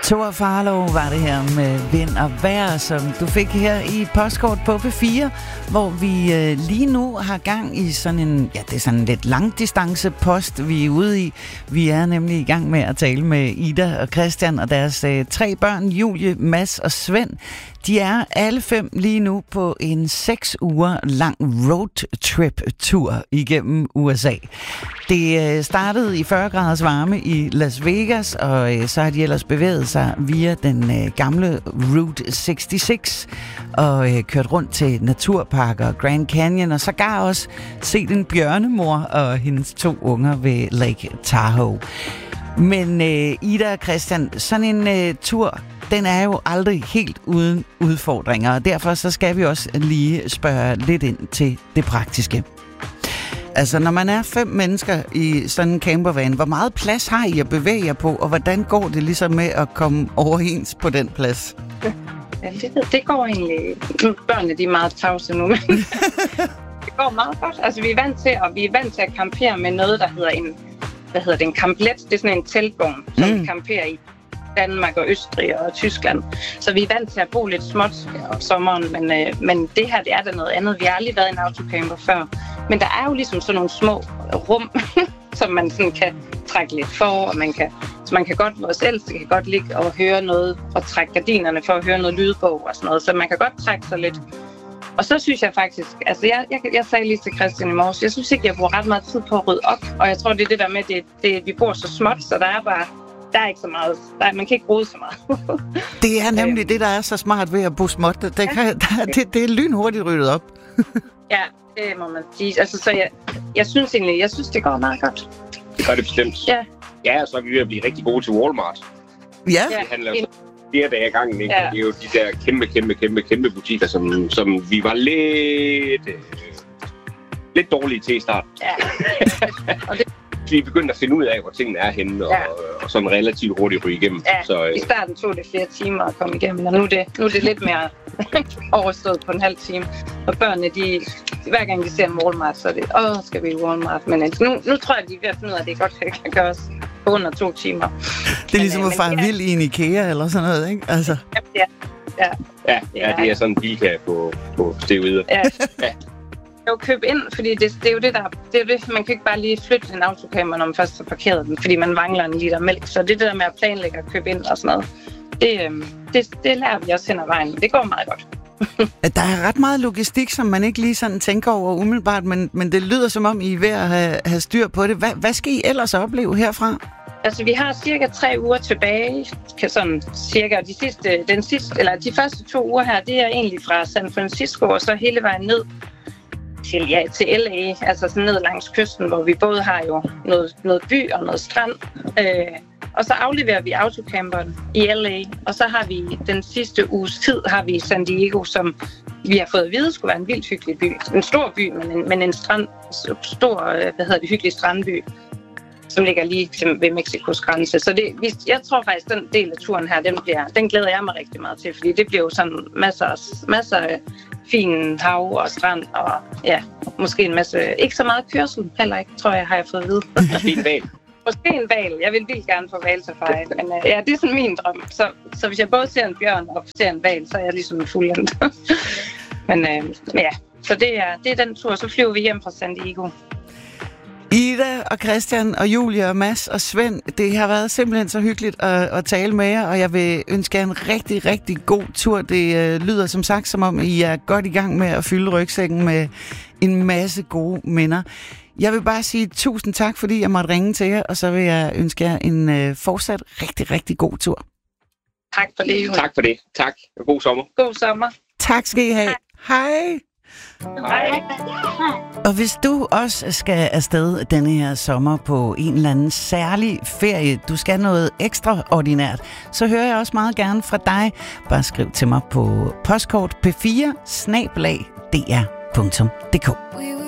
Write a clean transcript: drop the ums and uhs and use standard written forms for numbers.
Thor Farlov var det her med Vind og Vejr, som du fik her i Postkort på P4, hvor vi lige nu har gang i sådan en, ja, det er sådan en lidt langdistance-post, vi er ude i. Vi er nemlig i gang med at tale med Ida og Christian og deres 3 børn, Julie, Mads og Svend. De er alle 5 lige nu på en 6 uger lang roadtrip-tur igennem USA. Det startede i 40 graders varme i Las Vegas, og så har de ellers bevæget sig via den gamle Route 66 og kørt rundt til naturparker og Grand Canyon, og sågar også set en bjørnemor og hendes 2 unger ved Lake Tahoe. Men Ida og Christian, sådan en tur, den er jo aldrig helt uden udfordringer, og derfor så skal vi også lige spørge lidt ind til det praktiske. Altså, når man er 5 mennesker i sådan en campervan, hvor meget plads har I at bevæge jer på, og hvordan går det ligesom med at komme overens på den plads? Ja, det går egentlig. Børnene, de er meget tavse nu, men det går meget godt. Altså, vi er vant til at campere med noget, der hedder en camplet. Det er sådan en teltvogn, som vi camperer i Danmark og Østrig og Tyskland. Så vi er vant til at bo lidt småt om sommeren, men det her, det er da noget andet. Vi har aldrig været i en autocamper før. Men der er jo ligesom sådan nogle små rum, som man sådan kan trække lidt for, og man kan godt, vores ældste kan godt ligge og høre noget, og trække gardinerne for at høre noget lydbog og sådan noget, så man kan godt trække sig lidt. Og så synes jeg faktisk, altså jeg sagde lige til Christian i morges, jeg synes ikke, jeg bruger ret meget tid på at rydde op, og jeg tror, det er det der med, vi bor så småt, så der er ikke så meget. Man kan ikke rode så meget. Det er nemlig det, der er så smart ved at bo småt. Det er lynhurtigt ryddet op. Ja, det må man sige. Altså, så jeg synes, det går meget godt. Det gør det bestemt. Ja. Ja, så er vi ved at blive rigtig gode til Walmart. Ja. Det handler jo flere dage ad gangen, ikke? Ja. Det er jo de der kæmpe butikker, som vi var lidt dårlige til i starten. Ja. Og det vi er begyndt at finde ud af, hvor tingene er henne, og sådan relativt hurtigt ryge igennem. Ja, så, i starten tog det flere timer at komme igennem, og nu er det lidt mere overstået på en halv time. Og børnene, hver gang de ser en Walmart, så er det, skal vi i Walmart. Men nu tror jeg, de er ved at finde ud af, at det godt kan gøres på under 2 timer. Det er ligesom at fare vild i en IKEA eller sådan noget, ikke? Altså. Ja, det er sådan en bilkage på steroider. Ja. Jo, købe ind, fordi det er jo det, man kan ikke bare lige flytte en autocamper, når man først har parkeret den, fordi man mangler en liter mælk. Så det der med at planlægge og købe ind og sådan noget, det lærer vi også hen ad vejen. Det går meget godt. Der er ret meget logistik, som man ikke lige sådan tænker over umiddelbart, men det lyder som om, I er ved at have styr på det. Hvad skal I ellers opleve herfra? Altså, vi har cirka 3 uger tilbage, sådan cirka, de første 2 uger her, det er egentlig fra San Francisco og så hele vejen ned til LA, altså sådan ned langs kysten, hvor vi både har jo noget by og noget strand. Og så afleverer vi autocamperen i LA, og så har vi den sidste uges tid har vi San Diego, som vi har fået at vide skulle være en vildt hyggelig by. En stor by, men en hyggelig strandby, som ligger lige ved Mexikos grænse. Så jeg tror faktisk, den del af turen her, den glæder jeg mig rigtig meget til, fordi det bliver jo sådan masser af fin hav og strand, og ja, måske en masse, ikke så meget kørsel heller ikke, tror jeg, har jeg fået at vide. Måske en val. Måske en val. Jeg vil vildt gerne få valsafari, men ja, det er sådan min drøm. Så hvis jeg både ser en bjørn og ser en val, så er jeg ligesom fuldendt. Men ja, så det er den tur. Så flyver vi hjem fra San Diego. Ida og Christian og Julia og Mads og Svend, det har været simpelthen så hyggeligt at tale med jer, og jeg vil ønske jer en rigtig, rigtig god tur. Det lyder som sagt, som om I er godt i gang med at fylde rygsækken med en masse gode minder. Jeg vil bare sige tusind tak, fordi jeg måtte ringe til jer, og så vil jeg ønske jer en fortsat rigtig, rigtig god tur. Tak for det, Julia. Tak for det. Tak. God sommer. God sommer. Tak skal I have. Hej. Hej. Og hvis du også skal afsted denne her sommer på en eller anden særlig ferie, du skal noget ekstraordinært, så hører jeg også meget gerne fra dig. Bare skriv til mig på postkort p4@dr.dk.